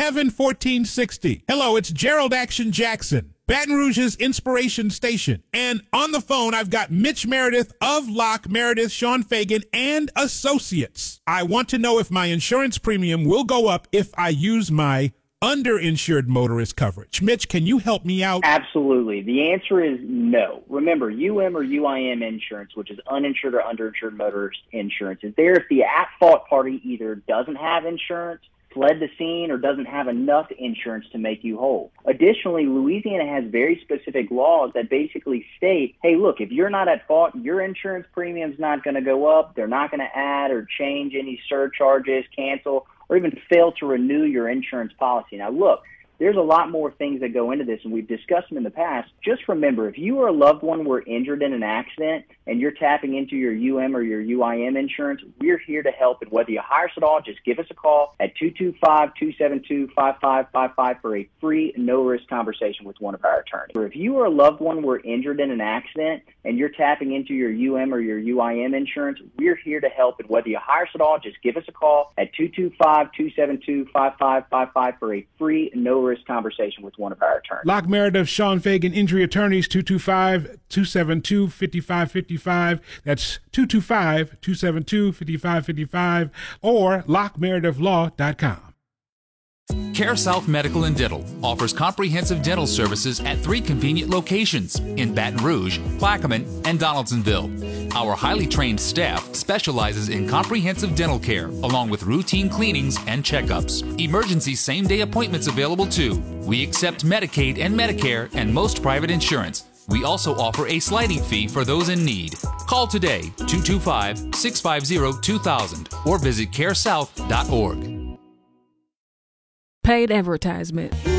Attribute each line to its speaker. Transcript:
Speaker 1: Heaven 1460. Hello, it's Gerald Action Jackson, Baton Rouge's Inspiration Station. And on the phone, I've got Mitch Meredith of Locke, Meredith, Sean Fagan, and Associates. I want to know if my insurance premium will go up if I use my underinsured motorist coverage. Mitch, can you help me out?
Speaker 2: Absolutely. The answer is no. Remember, UM or UIM insurance, which is uninsured or underinsured motorist insurance, is there if the at-fault party either doesn't have insurance, fled the scene, or doesn't have enough insurance to make you whole. Additionally, Louisiana has very specific laws that basically state, hey, look, if you're not at fault, your insurance premium's not going to go up. They're not going to add or change any surcharges, cancel, or even fail to renew your insurance policy. Now, look, there's a lot more things that go into this, and we've discussed them in the past. Just remember, if you or a loved one were injured in an accident and you're tapping into your UM or your UIM insurance, we're here to help. And whether you hire us at all, just give us a call at 225-272-5555 for a free, no-risk conversation with one of our attorneys. Or if you or a loved one were injured in an accident and you're tapping into your UM or your UIM insurance, we're here to help. And whether you hire us at all, just give us a call at 225-272-5555 for a free, no-risk conversation with one of our attorneys.
Speaker 1: Locke, Meredith, Sean Fagan, injury attorneys, 225-272-5555. That's 225-272-5555 or LockeMeredithLaw.com.
Speaker 3: CareSouth Medical and Dental offers comprehensive dental services at 3 convenient locations in Baton Rouge, Plaquemine, and Donaldsonville. Our highly trained staff specializes in comprehensive dental care along with routine cleanings and checkups. Emergency same-day appointments available too. We accept Medicaid and Medicare and most private insurance. We also offer a sliding fee for those in need. Call today, 225-650-2000 or visit caresouth.org.
Speaker 4: Paid advertisement.